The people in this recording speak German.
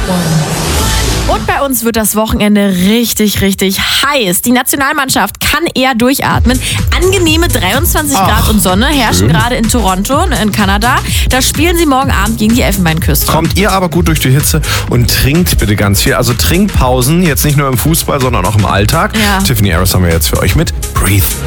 Und bei uns wird das Wochenende richtig, richtig heiß. Die Nationalmannschaft kann eher durchatmen. Angenehme 23 Grad und Sonne herrschen gerade in Toronto, in Kanada. Da spielen sie morgen Abend gegen die Elfenbeinküste. Kommt ihr aber gut durch die Hitze und trinkt bitte ganz viel. Also Trinkpausen, jetzt nicht nur im Fußball, sondern auch im Alltag. Ja. Tiffany Harris haben wir jetzt für euch mit Breathe.